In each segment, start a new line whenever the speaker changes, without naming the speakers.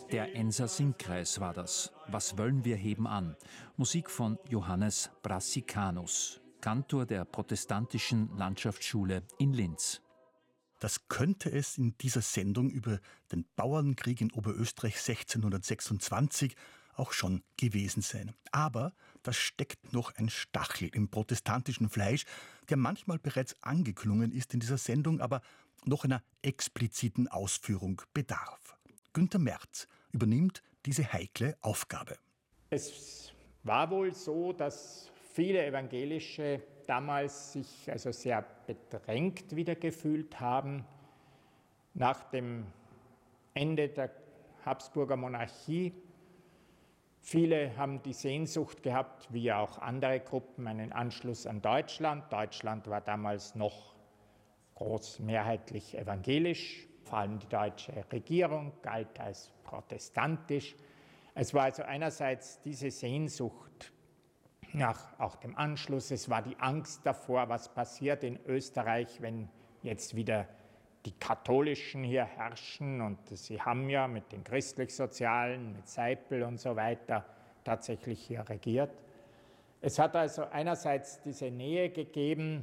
Der Enser Singkreis war das. Was wollen wir heben an? Musik von Johannes Brassicanus, Kantor der protestantischen Landschaftsschule in Linz.
Das könnte es in dieser Sendung über den Bauernkrieg in Oberösterreich 1626 auch schon gewesen sein. Aber da steckt noch ein Stachel im protestantischen Fleisch, der manchmal bereits angeklungen ist in dieser Sendung, aber noch einer expliziten Ausführung bedarf. Günter Merz übernimmt diese heikle Aufgabe.
Es war wohl so, dass viele Evangelische damals sich also sehr bedrängt wieder gefühlt haben. Nach dem Ende der Habsburger Monarchie. Viele haben die Sehnsucht gehabt, wie auch andere Gruppen, einen Anschluss an Deutschland. Deutschland war damals noch großmehrheitlich evangelisch. Vor allem die deutsche Regierung galt als protestantisch. Es war also einerseits diese Sehnsucht nach auch dem Anschluss. Es war die Angst davor, was passiert in Österreich, wenn jetzt wieder die Katholischen hier herrschen. Und sie haben ja mit den Christlich-Sozialen, mit Seipel und so weiter tatsächlich hier regiert. Es hat also einerseits diese Nähe gegeben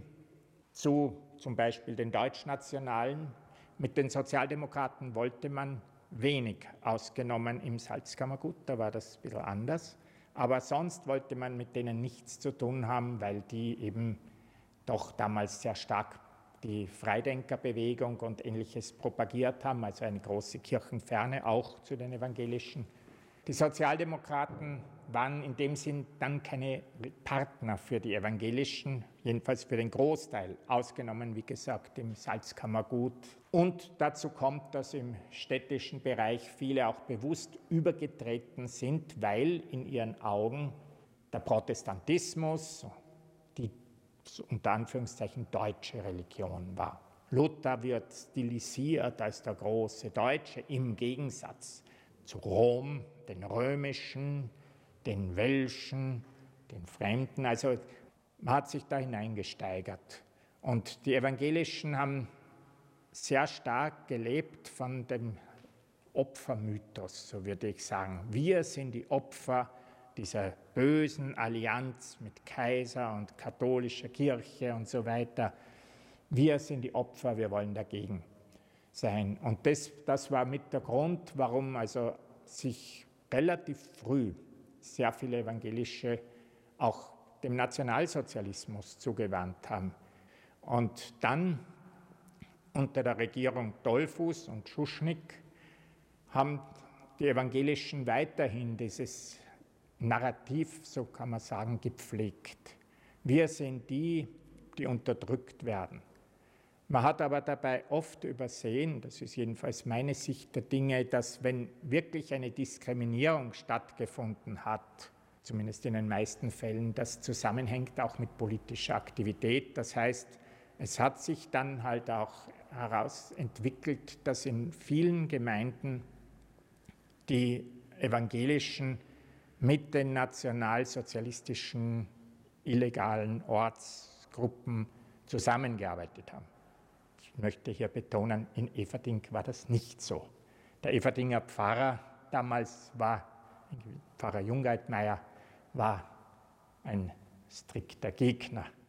zu zum Beispiel den Deutschnationalen. Mit den Sozialdemokraten wollte man wenig, ausgenommen im Salzkammergut, da war das ein bisschen anders. Aber sonst wollte man mit denen nichts zu tun haben, weil die eben doch damals sehr stark die Freidenkerbewegung und Ähnliches propagiert haben, also eine große Kirchenferne auch zu den Evangelischen. Die Sozialdemokraten waren in dem Sinn dann keine Partner für die Evangelischen, jedenfalls für den Großteil, ausgenommen, wie gesagt, im Salzkammergut. Und dazu kommt, dass im städtischen Bereich viele auch bewusst übergetreten sind, weil in ihren Augen der Protestantismus die unter Anführungszeichen deutsche Religion war. Luther wird stilisiert als der große Deutsche im Gegensatz zu Rom, den römischen, den welschen, den Fremden. Also man hat sich da hineingesteigert. Und die Evangelischen haben sehr stark gelebt von dem Opfermythos, so würde ich sagen. Wir sind die Opfer dieser bösen Allianz mit Kaiser und katholischer Kirche und so weiter. Wir sind die Opfer, wir wollen dagegen sein. Und das war mit der Grund, warum also sich relativ früh sehr viele Evangelische auch dem Nationalsozialismus zugewandt haben. Und dann unter der Regierung Dollfuß und Schuschnigg haben die Evangelischen weiterhin dieses Narrativ, so kann man sagen, gepflegt. Wir sind die, die unterdrückt werden. Man hat aber dabei oft übersehen, das ist jedenfalls meine Sicht der Dinge, dass wenn wirklich eine Diskriminierung stattgefunden hat, zumindest in den meisten Fällen, das zusammenhängt auch mit politischer Aktivität. Das heißt, es hat sich dann halt auch herausentwickelt, dass in vielen Gemeinden die Evangelischen mit den nationalsozialistischen illegalen Ortsgruppen zusammengearbeitet haben. Ich möchte hier betonen, in Eferding war das nicht so. Der Eferdinger Pfarrer damals Pfarrer Jungeitmeier, war ein strikter Gegner